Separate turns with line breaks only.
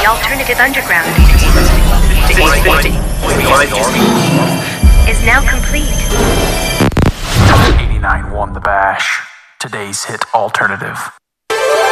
Alternative Underground is now complete.
89 won the bash. Today's hit alternative.